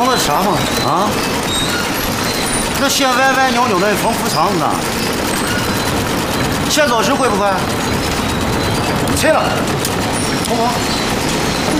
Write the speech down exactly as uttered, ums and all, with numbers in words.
冲的啥嘛？啊？这线歪歪扭扭的，缝扶长呢。线走时会不会？切了，红红。